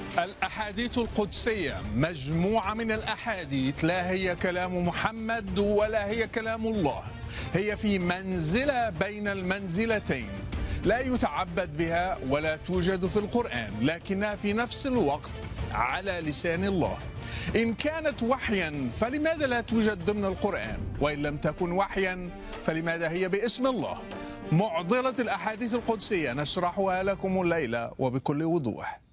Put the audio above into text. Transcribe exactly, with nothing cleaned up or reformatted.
الأحاديث القدسية مجموعة من الأحاديث لا هي كلام محمد ولا هي كلام الله، هي في منزلة بين المنزلتين، لا يتعبد بها ولا توجد في القرآن، لكنها في نفس الوقت على لسان الله. إن كانت وحيا فلماذا لا توجد ضمن القرآن؟ وإن لم تكن وحيا فلماذا هي باسم الله؟ معضلة الأحاديث القدسية نشرحها لكم الليلة وبكل وضوح.